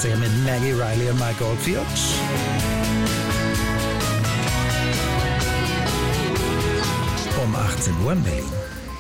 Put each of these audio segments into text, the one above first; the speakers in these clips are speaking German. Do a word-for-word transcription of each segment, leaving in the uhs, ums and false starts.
achtziger mit Maggie Riley und Mike Oldfield. Um achtzehn Uhr in Berlin.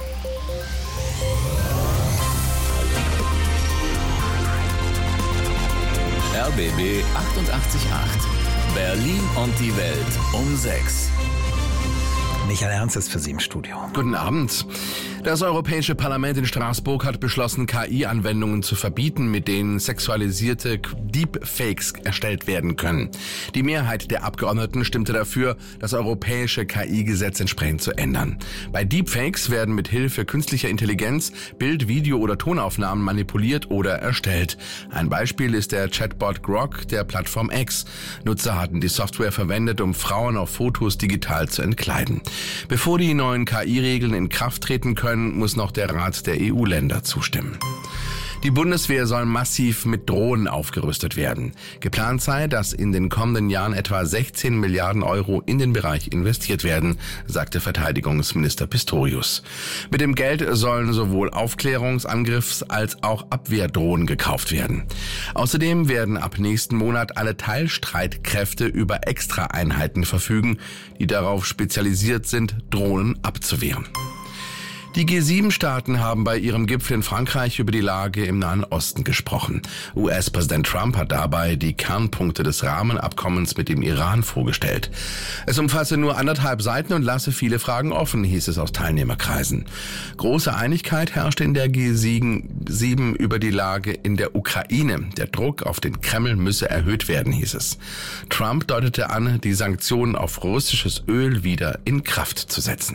R B B achtundachtzig Komma acht. Berlin und die Welt um sechs. Michael Ernst ist für Sie im Studio. Guten Abend. Das Europäische Parlament in Straßburg hat beschlossen, K I-Anwendungen zu verbieten, mit denen sexualisierte Deepfakes erstellt werden können. Die Mehrheit der Abgeordneten stimmte dafür, das europäische K I-Gesetz entsprechend zu ändern. Bei Deepfakes werden mit Hilfe künstlicher Intelligenz Bild-, Video- oder Tonaufnahmen manipuliert oder erstellt. Ein Beispiel ist der Chatbot Grok der Plattform X. Nutzer hatten die Software verwendet, um Frauen auf Fotos digital zu entkleiden. Bevor die neuen K I-Regeln in Kraft treten können, muss noch der Rat der E U-Länder zustimmen. Die Bundeswehr soll massiv mit Drohnen aufgerüstet werden. Geplant sei, dass in den kommenden Jahren etwa sechzehn Milliarden Euro in den Bereich investiert werden, sagte Verteidigungsminister Pistorius. Mit dem Geld sollen sowohl Aufklärungs-, Angriffs- als auch Abwehrdrohnen gekauft werden. Außerdem werden ab nächsten Monat alle Teilstreitkräfte über Extraeinheiten verfügen, die darauf spezialisiert sind, Drohnen abzuwehren. Die G sieben Staaten haben bei ihrem Gipfel in Frankreich über die Lage im Nahen Osten gesprochen. U S-Präsident Trump hat dabei die Kernpunkte des Rahmenabkommens mit dem Iran vorgestellt. Es umfasse nur anderthalb Seiten und lasse viele Fragen offen, hieß es aus Teilnehmerkreisen. Große Einigkeit herrschte in der G sieben über die Lage in der Ukraine. Der Druck auf den Kreml müsse erhöht werden, hieß es. Trump deutete an, die Sanktionen auf russisches Öl wieder in Kraft zu setzen.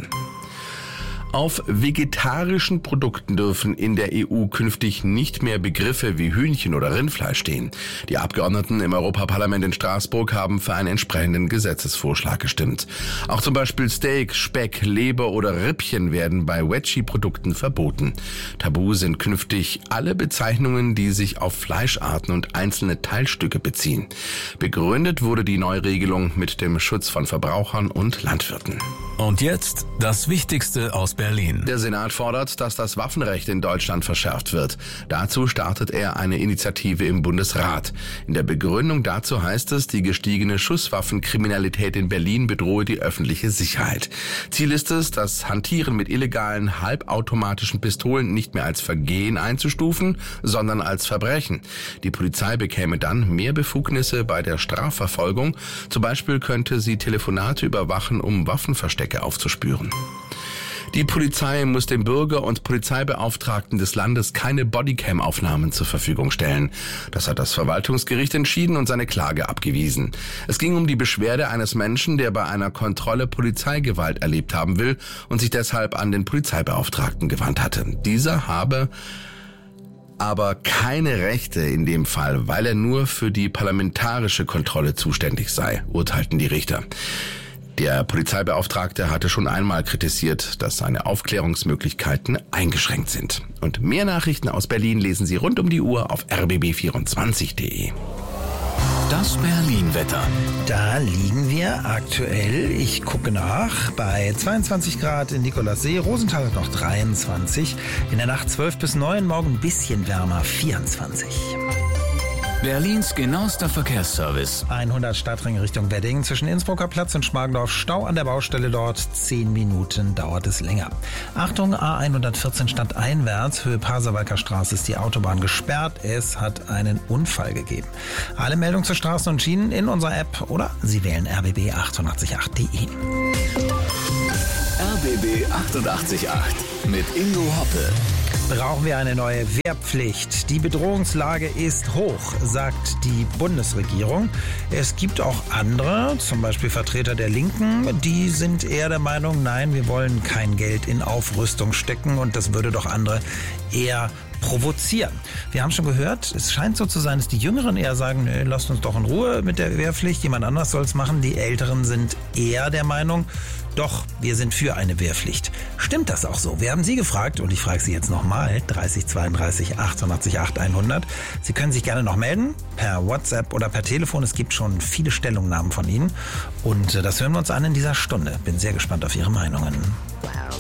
Auf vegetarischen Produkten dürfen in der E U künftig nicht mehr Begriffe wie Hühnchen oder Rindfleisch stehen. Die Abgeordneten im Europaparlament in Straßburg haben für einen entsprechenden Gesetzesvorschlag gestimmt. Auch zum Beispiel Steak, Speck, Leber oder Rippchen werden bei Veggie-Produkten verboten. Tabu sind künftig alle Bezeichnungen, die sich auf Fleischarten und einzelne Teilstücke beziehen. Begründet wurde die Neuregelung mit dem Schutz von Verbrauchern und Landwirten. Und jetzt das Wichtigste aus Berlin. Der Senat fordert, dass das Waffenrecht in Deutschland verschärft wird. Dazu startet er eine Initiative im Bundesrat. In der Begründung dazu heißt es, die gestiegene Schusswaffenkriminalität in Berlin bedrohe die öffentliche Sicherheit. Ziel ist es, das Hantieren mit illegalen, halbautomatischen Pistolen nicht mehr als Vergehen einzustufen, sondern als Verbrechen. Die Polizei bekäme dann mehr Befugnisse bei der Strafverfolgung. Zum Beispiel könnte sie Telefonate überwachen, um Waffenverstecke aufzuspüren. Die Polizei muss dem Bürger und Polizeibeauftragten des Landes keine Bodycam-Aufnahmen zur Verfügung stellen. Das hat das Verwaltungsgericht entschieden und seine Klage abgewiesen. Es ging um die Beschwerde eines Menschen, der bei einer Kontrolle Polizeigewalt erlebt haben will und sich deshalb an den Polizeibeauftragten gewandt hatte. Dieser habe aber keine Rechte in dem Fall, weil er nur für die parlamentarische Kontrolle zuständig sei, urteilten die Richter. Der Polizeibeauftragte hatte schon einmal kritisiert, dass seine Aufklärungsmöglichkeiten eingeschränkt sind. Und mehr Nachrichten aus Berlin lesen Sie rund um die Uhr auf r b b vierundzwanzig punkt de. Das Berlin-Wetter. Da liegen wir aktuell, ich gucke nach, bei zweiundzwanzig Grad in Nikolassee, Rosenthal hat noch dreiundzwanzig, in der Nacht zwölf bis neun, morgen ein bisschen wärmer, vierundzwanzig. Berlins genauester Verkehrsservice. hundert Stadtring Richtung Wedding. Zwischen Innsbrucker Platz und Schmargendorf Stau an der Baustelle dort. zehn Minuten dauert es länger. Achtung, A hundertvierzehn stadteinwärts. Höhe Pasewalker Straße ist die Autobahn gesperrt. Es hat einen Unfall gegeben. Alle Meldungen zu Straßen und Schienen in unserer App oder Sie wählen r b b achtundachtzig Komma acht punkt de. R B B achtundachtzig Komma acht mit Ingo Hoppe. Brauchen wir eine neue Wehrpflicht? Die Bedrohungslage ist hoch, sagt die Bundesregierung. Es gibt auch andere, zum Beispiel Vertreter der Linken, die sind eher der Meinung, nein, wir wollen kein Geld in Aufrüstung stecken und das würde doch andere eher provozieren. Wir haben schon gehört, es scheint so zu sein, dass die Jüngeren eher sagen, nee, lasst uns doch in Ruhe mit der Wehrpflicht, jemand anders soll es machen. Die Älteren sind eher der Meinung, doch, wir sind für eine Wehrpflicht. Stimmt das auch so? Wir haben Sie gefragt und ich frage Sie jetzt nochmal, dreißig zweiunddreißig achtundachtzig acht hundert. Sie können sich gerne noch melden, per WhatsApp oder per Telefon. Es gibt schon viele Stellungnahmen von Ihnen und das hören wir uns an in dieser Stunde. Bin sehr gespannt auf Ihre Meinungen.